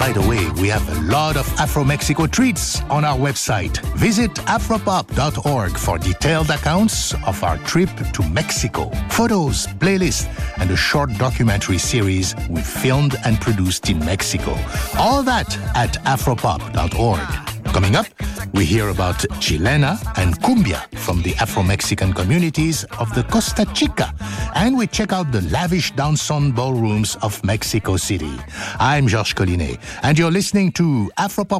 By the way, we have a lot of Afro-Mexico treats on our website. Visit afropop.org for detailed accounts of our trip to Mexico, photos, playlists, and a short documentary series we filmed and produced in Mexico. All that at afropop.org. Coming up, we hear about Chilena and Cumbia from the Afro-Mexican communities of the Costa Chica, and we check out the lavish dancehall ballrooms of Mexico City. I'm Georges Collinet, and you're listening to Afropop